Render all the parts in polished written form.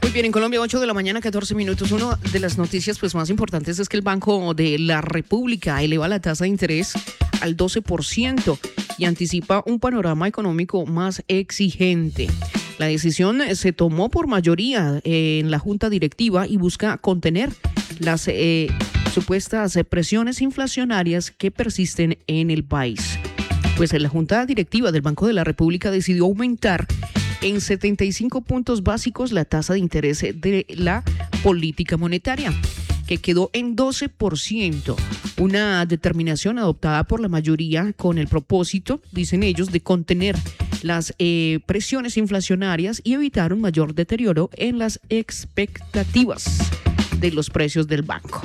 Muy bien, en Colombia, 8 de la mañana, 14 minutos. Una de las noticias más importantes es que el Banco de la República eleva la tasa de interés al 12% y anticipa un panorama económico más exigente. La decisión se tomó por mayoría en la Junta Directiva y busca contener las supuestas presiones inflacionarias que persisten en el país. Pues la Junta Directiva del Banco de la República decidió aumentar en 75 puntos básicos la tasa de interés de la política monetaria, que quedó en 12%, una determinación adoptada por la mayoría con el propósito, dicen ellos, de contener las presiones inflacionarias y evitar un mayor deterioro en las expectativas de los precios del banco.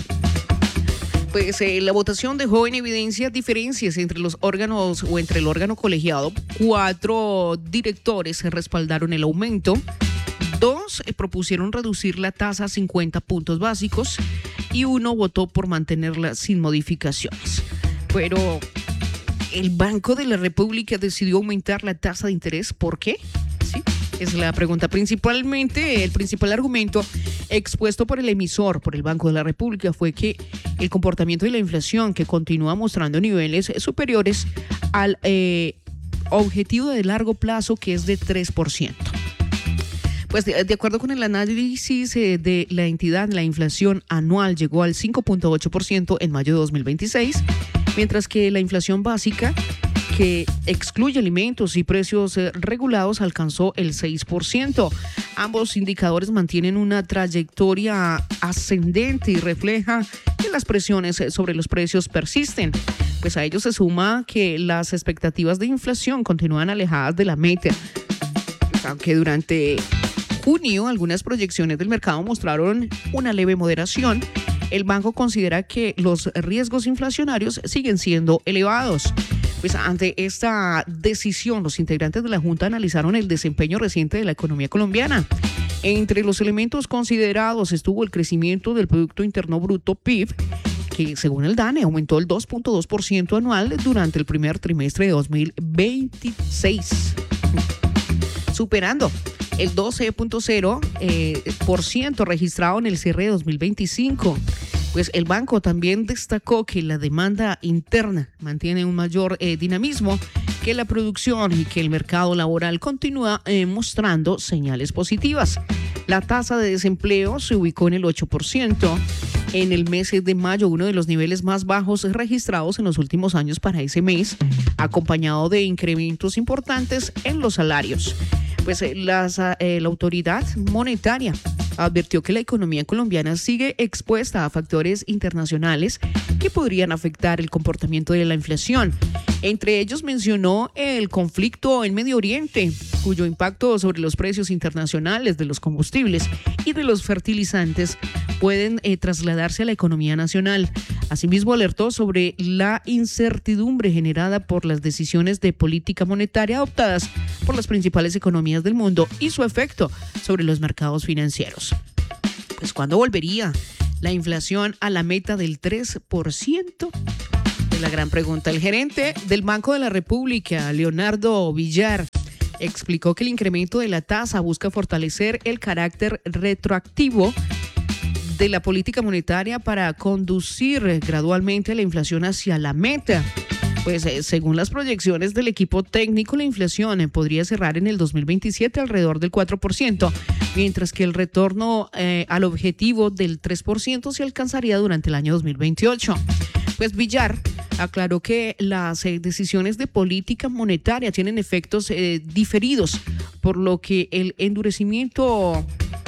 Pues la votación dejó en evidencia diferencias entre los órganos o entre el órgano colegiado. 4 directores respaldaron el aumento, 2 propusieron reducir la tasa a 50 puntos básicos y 1 votó por mantenerla sin modificaciones. Pero el Banco de la República decidió aumentar la tasa de interés. ¿Por qué? Sí, es la pregunta. Principalmente, el principal argumento expuesto por el emisor, por el Banco de la República, fue que el comportamiento de la inflación, que continúa mostrando niveles superiores al objetivo de largo plazo, que es de 3%. Pues de acuerdo con el análisis de la entidad, la inflación anual llegó al 5.8% en mayo de 2026, mientras que la inflación básica, que excluye alimentos y precios regulados, alcanzó el 6%. Ambos indicadores mantienen una trayectoria ascendente y refleja que las presiones sobre los precios persisten. Pues a ello se suma que las expectativas de inflación continúan alejadas de la meta, aunque durante junio algunas proyecciones del mercado mostraron una leve moderación. El banco considera que los riesgos inflacionarios siguen siendo elevados. Pues ante esta decisión, los integrantes de la Junta analizaron el desempeño reciente de la economía colombiana. Entre los elementos considerados estuvo el crecimiento del Producto Interno Bruto, PIB, que según el DANE aumentó el 2.2% anual durante el primer trimestre de 2026, superando el 12.0% registrado en el cierre de 2025. Pues el banco también destacó que la demanda interna mantiene un mayor dinamismo que la producción y que el mercado laboral continúa mostrando señales positivas. La tasa de desempleo se ubicó en el 8% en el mes de mayo, uno de los niveles más bajos registrados en los últimos años para ese mes, acompañado de incrementos importantes en los salarios. Pues la autoridad monetaria advirtió que la economía colombiana sigue expuesta a factores internacionales que podrían afectar el comportamiento de la inflación. Entre ellos mencionó el conflicto en Medio Oriente, cuyo impacto sobre los precios internacionales de los combustibles y de los fertilizantes pueden trasladarse a la economía nacional. Asimismo, alertó sobre la incertidumbre generada por las decisiones de política monetaria adoptadas por las principales economías del mundo y su efecto sobre los mercados financieros. Pues, ¿cuándo volvería la inflación a la meta del 3%? Es la gran pregunta. El gerente del Banco de la República, Leonardo Villar, explicó que el incremento de la tasa busca fortalecer el carácter retroactivo de la política monetaria para conducir gradualmente la inflación hacia la meta. Pues según las proyecciones del equipo técnico, la inflación podría cerrar en el 2027 alrededor del 4%, mientras que el retorno al objetivo del 3% se alcanzaría durante el año 2028. Pues Villar aclaró que las decisiones de política monetaria tienen efectos diferidos, por lo que el endurecimiento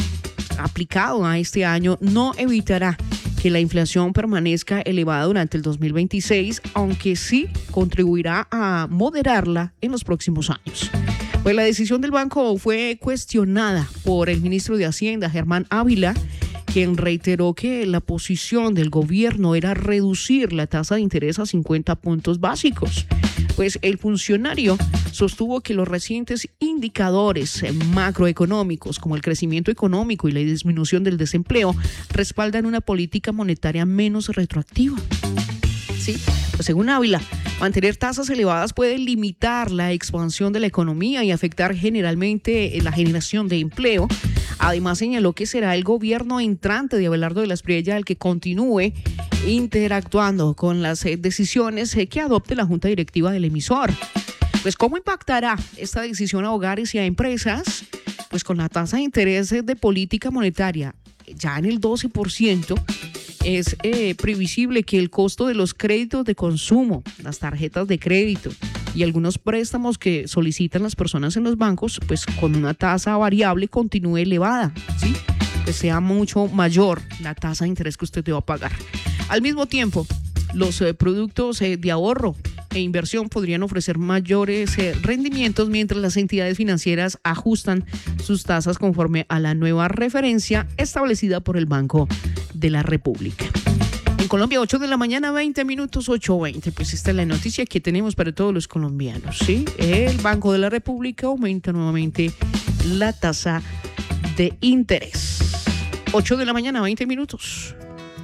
aplicado a este año no evitará que la inflación permanezca elevada durante el 2026, aunque sí contribuirá a moderarla en los próximos años. Pues la decisión del banco fue cuestionada por el ministro de Hacienda, Germán Ávila, quien reiteró que la posición del gobierno era reducir la tasa de interés a 50 puntos básicos. Pues el funcionario sostuvo que los recientes indicadores macroeconómicos, como el crecimiento económico y la disminución del desempleo, respaldan una política monetaria menos retroactiva. Sí, pues según Ávila, mantener tasas elevadas puede limitar la expansión de la economía y afectar generalmente la generación de empleo, Además, señaló que será el gobierno entrante de Abelardo de la Espriella el que continúe interactuando con las decisiones que adopte la junta directiva del emisor. Pues, ¿cómo impactará esta decisión a hogares y a empresas? Pues con la tasa de interés de política monetaria ya en el 12%, es previsible que el costo de los créditos de consumo, las tarjetas de crédito y algunos préstamos que solicitan las personas en los bancos, pues con una tasa variable continúe elevada, ¿sí? Que sea mucho mayor la tasa de interés que usted deba pagar. Al mismo tiempo, los productos de ahorro e inversión podrían ofrecer mayores rendimientos mientras las entidades financieras ajustan sus tasas conforme a la nueva referencia establecida por el Banco de la República. En Colombia, 8 de la mañana, 20 minutos, 8:20. Pues esta es la noticia que tenemos para todos los colombianos, ¿sí? El Banco de la República aumenta nuevamente la tasa de interés. 8 de la mañana, 20 minutos.